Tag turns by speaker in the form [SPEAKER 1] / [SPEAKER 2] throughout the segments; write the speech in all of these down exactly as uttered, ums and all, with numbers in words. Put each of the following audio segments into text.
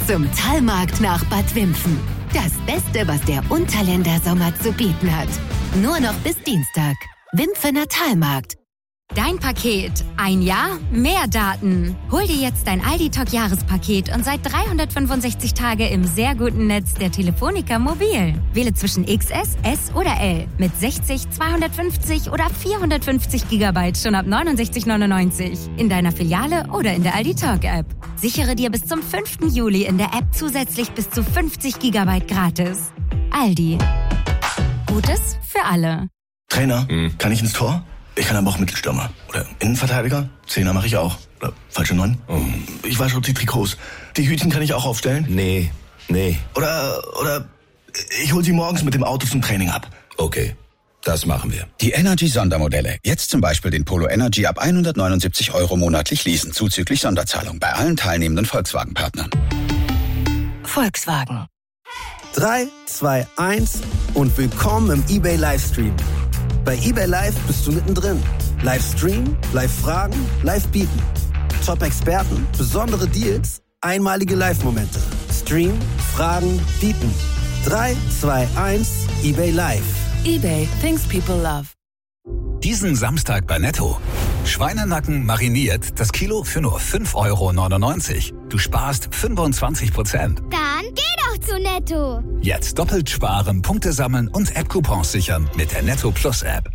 [SPEAKER 1] zum Talmarkt nach Bad Wimpfen. Das Beste, was der Unterländer Sommer zu bieten hat. Nur noch bis Dienstag. Wimpfener Talmarkt.
[SPEAKER 2] Dein Paket. Ein Jahr, mehr Daten. Hol dir jetzt dein Aldi-Talk-Jahrespaket und seit dreihundertfünfundsechzig Tage im sehr guten Netz der Telefonica Mobil. Wähle zwischen X S, S oder L mit sechzig, zweihundertfünfzig oder vierhundertfünfzig Gigabyte schon ab neunundsechzig neunundneunzig. In deiner Filiale oder in der Aldi-Talk-App. Sichere dir bis zum fünften Juli in der App zusätzlich bis zu fünfzig Gigabyte gratis. Aldi. Gutes für alle.
[SPEAKER 3] Trainer,
[SPEAKER 4] hm.
[SPEAKER 3] kann ich ins Tor? Ich kann aber auch Mittelstürmer. Oder Innenverteidiger. Zehner mache ich auch. Oder falsche Neun.
[SPEAKER 4] Oh.
[SPEAKER 3] Ich wasche die Trikots. Die Hütchen kann ich auch aufstellen.
[SPEAKER 4] Nee, nee.
[SPEAKER 3] Oder, oder ich hole sie morgens mit dem Auto zum Training ab.
[SPEAKER 4] Okay, das machen wir.
[SPEAKER 5] Die Energy-Sondermodelle. Jetzt zum Beispiel den Polo Energy ab hundertneunundsiebzig Euro monatlich leasen. Zuzüglich Sonderzahlung bei allen teilnehmenden Volkswagen-Partnern.
[SPEAKER 1] Volkswagen.
[SPEAKER 6] drei, zwei, eins und willkommen im eBay Livestream. Bei eBay Live bist du mittendrin. Livestream, Live-Fragen, Live-Bieten. Top-Experten, besondere Deals, einmalige Live-Momente. Stream, Fragen, Bieten. drei, zwei, eins, eBay Live.
[SPEAKER 1] eBay, things people love.
[SPEAKER 7] Diesen Samstag bei Netto. Schweinenacken mariniert, das Kilo für nur fünf Euro neunundneunzig. Du sparst fünfundzwanzig Prozent.
[SPEAKER 8] Dann geh doch zu Netto.
[SPEAKER 7] Jetzt doppelt sparen, Punkte sammeln und App-Coupons sichern mit der Netto Plus App.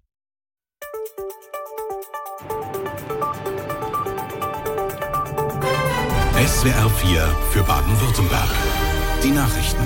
[SPEAKER 9] S W R vier für Baden-Württemberg. Die Nachrichten.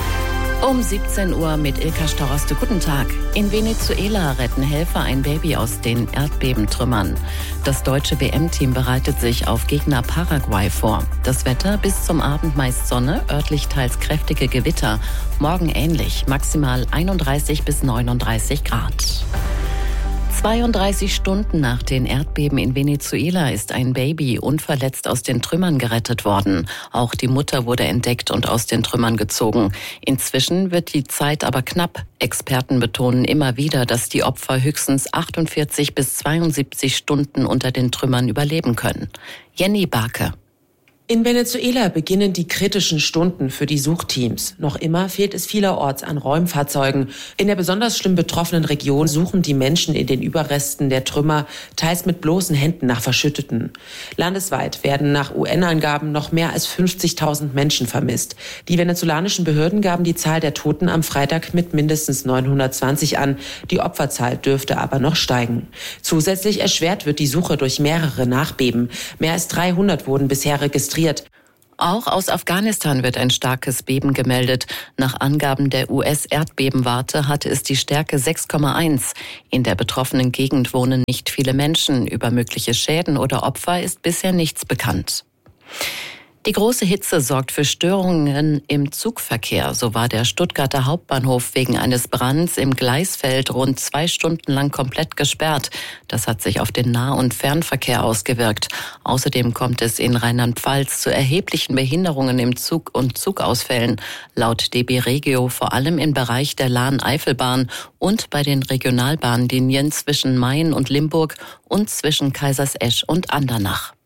[SPEAKER 10] Um siebzehn Uhr mit Ilka Storoste. Guten Tag. In Venezuela retten Helfer ein Baby aus den Erdbebentrümmern. Das deutsche W M-Team bereitet sich auf Gegner Paraguay vor. Das Wetter bis zum Abend meist Sonne, örtlich teils kräftige Gewitter. Morgen ähnlich, maximal einunddreißig bis neununddreißig Grad. zweiunddreißig Stunden nach den Erdbeben in Venezuela ist ein Baby unverletzt aus den Trümmern gerettet worden. Auch die Mutter wurde entdeckt und aus den Trümmern gezogen. Inzwischen wird die Zeit aber knapp. Experten betonen immer wieder, dass die Opfer höchstens achtundvierzig bis zweiundsiebzig Stunden unter den Trümmern überleben können. Jenny Barke.
[SPEAKER 11] In Venezuela beginnen die kritischen Stunden für die Suchteams. Noch immer fehlt es vielerorts an Räumfahrzeugen. In der besonders schlimm betroffenen Region suchen die Menschen in den Überresten der Trümmer, teils mit bloßen Händen nach Verschütteten. Landesweit werden nach U N-Angaben noch mehr als fünfzigtausend Menschen vermisst. Die venezolanischen Behörden gaben die Zahl der Toten am Freitag mit mindestens neunhundertzwanzig an. Die Opferzahl dürfte aber noch steigen. Zusätzlich erschwert wird die Suche durch mehrere Nachbeben. Mehr als dreihundert wurden bisher registriert.
[SPEAKER 10] Auch aus Afghanistan wird ein starkes Beben gemeldet. Nach Angaben der U S-Erdbebenwarte hatte es die Stärke sechs Komma eins. In der betroffenen Gegend wohnen nicht viele Menschen. Über mögliche Schäden oder Opfer ist bisher nichts bekannt. Die große Hitze sorgt für Störungen im Zugverkehr. So war der Stuttgarter Hauptbahnhof wegen eines Brands im Gleisfeld rund zwei Stunden lang komplett gesperrt. Das hat sich auf den Nah- und Fernverkehr ausgewirkt. Außerdem kommt es in Rheinland-Pfalz zu erheblichen Behinderungen im Zug und Zugausfällen. Laut D B Regio vor allem im Bereich der Lahn-Eifelbahn und bei den Regionalbahnlinien zwischen Mayen und Limburg und zwischen Kaisersesch und Andernach.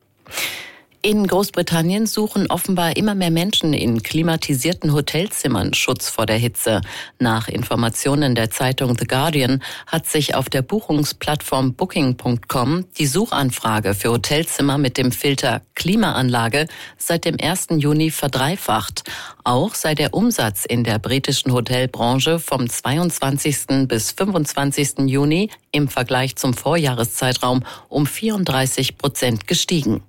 [SPEAKER 10] In Großbritannien suchen offenbar immer mehr Menschen in klimatisierten Hotelzimmern Schutz vor der Hitze. Nach Informationen der Zeitung The Guardian hat sich auf der Buchungsplattform Booking Punkt com die Suchanfrage für Hotelzimmer mit dem Filter Klimaanlage seit dem ersten Juni verdreifacht. Auch sei der Umsatz in der britischen Hotelbranche vom zweiundzwanzigsten bis fünfundzwanzigsten Juni im Vergleich zum Vorjahreszeitraum um vierunddreißig Prozent gestiegen.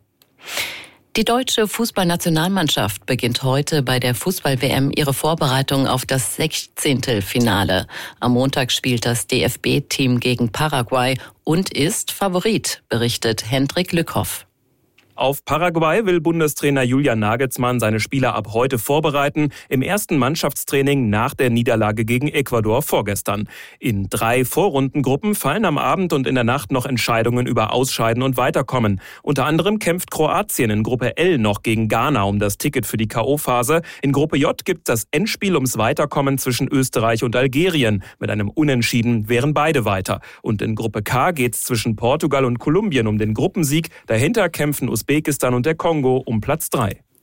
[SPEAKER 10] Die deutsche Fußballnationalmannschaft beginnt heute bei der Fußball-W M ihre Vorbereitung auf das Sechzehntelfinale. Am Montag spielt das D F B-Team gegen Paraguay und ist Favorit, berichtet Hendrik Lückhoff.
[SPEAKER 12] Auf Paraguay will Bundestrainer Julian Nagelsmann seine Spieler ab heute vorbereiten, im ersten Mannschaftstraining nach der Niederlage gegen Ecuador vorgestern. In drei Vorrundengruppen fallen am Abend und in der Nacht noch Entscheidungen über Ausscheiden und Weiterkommen. Unter anderem kämpft Kroatien in Gruppe L noch gegen Ghana um das Ticket für die K O-Phase. In Gruppe J gibt es das Endspiel ums Weiterkommen zwischen Österreich und Algerien. Mit einem Unentschieden wären beide weiter. Und in Gruppe K geht es zwischen Portugal und Kolumbien um den Gruppensieg. Dahinter kämpfen Usbekistan und der Kongo um Platz drei.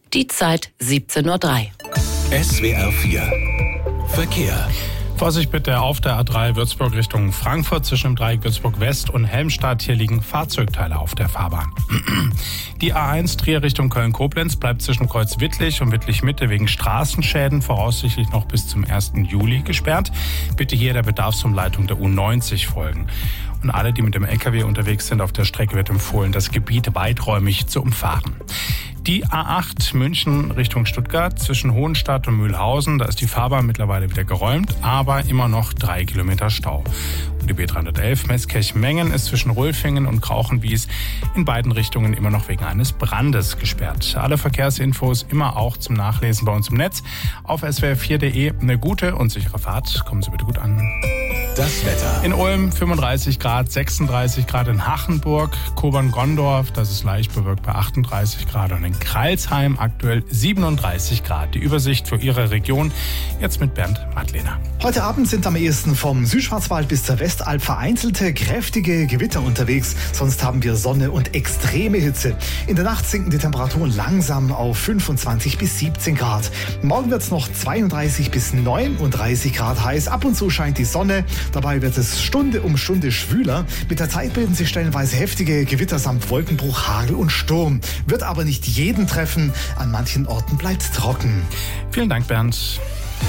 [SPEAKER 10] Die Zeit siebzehn Uhr drei.
[SPEAKER 9] S W R vier Verkehr.
[SPEAKER 13] Vorsicht bitte auf der A drei Würzburg Richtung Frankfurt zwischen dem Dreieck Würzburg West und Helmstadt. Hier liegen Fahrzeugteile auf der Fahrbahn. Die A eins Trier Richtung Köln-Koblenz bleibt zwischen Kreuz Wittlich und Wittlich Mitte wegen Straßenschäden voraussichtlich noch bis zum ersten Juli gesperrt. Bitte hier der Bedarfsumleitung der U neunzig folgen. Und alle, die mit dem L K W unterwegs sind auf der Strecke, wird empfohlen, das Gebiet weiträumig zu umfahren. Die A acht München Richtung Stuttgart zwischen Hohenstadt und Mühlhausen, da ist die Fahrbahn mittlerweile wieder geräumt, aber immer noch drei Kilometer Stau. Und die B dreihundertelf Meßkirch-Mengen ist zwischen Rulfingen und Krauchenwies in beiden Richtungen immer noch wegen eines Brandes gesperrt. Alle Verkehrsinfos immer auch zum Nachlesen bei uns im Netz auf s w r vier punkt de. Eine gute und sichere Fahrt. Kommen Sie bitte gut an.
[SPEAKER 9] Das Wetter.
[SPEAKER 13] In Ulm fünfunddreißig Grad, sechsunddreißig Grad in Hachenburg, Kobern-Gondorf, das ist leicht bewölkt bei achtunddreißig Grad und in Kreilsheim aktuell siebenunddreißig Grad. Die Übersicht für Ihre Region jetzt mit Bernd Madlener.
[SPEAKER 14] Heute Abend sind am ehesten vom Südschwarzwald bis zur Westalb vereinzelte kräftige Gewitter unterwegs. Sonst haben wir Sonne und extreme Hitze. In der Nacht sinken die Temperaturen langsam auf fünfundzwanzig bis siebzehn Grad. Morgen wird es noch zweiunddreißig bis neununddreißig Grad heiß. Ab und zu scheint die Sonne. Dabei wird es Stunde um Stunde schwüler. Mit der Zeit bilden sich stellenweise heftige Gewitter samt Wolkenbruch, Hagel und Sturm. Wird aber nicht jeden treffen. An manchen Orten bleibt es trocken.
[SPEAKER 13] Vielen Dank, Bernd.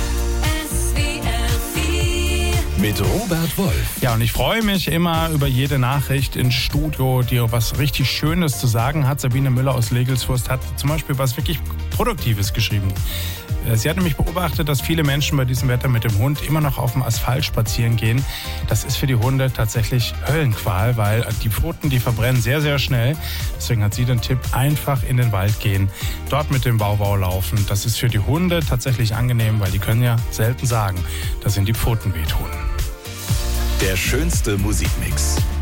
[SPEAKER 9] Mit Robert Wolf.
[SPEAKER 13] Ja, und ich freue mich immer über jede Nachricht ins Studio, die was richtig Schönes zu sagen hat. Sabine Müller aus Legelsfurst hat zum Beispiel was wirklich Produktives geschrieben. Sie hat nämlich beobachtet, dass viele Menschen bei diesem Wetter mit dem Hund immer noch auf dem Asphalt spazieren gehen. Das ist für die Hunde tatsächlich Höllenqual, weil die Pfoten, die verbrennen sehr, sehr schnell. Deswegen hat sie den Tipp, einfach in den Wald gehen, dort mit dem Wauwau laufen. Das ist für die Hunde tatsächlich angenehm, weil die können ja selten sagen, dass ihnen die Pfoten wehtun.
[SPEAKER 9] Der schönste Musikmix.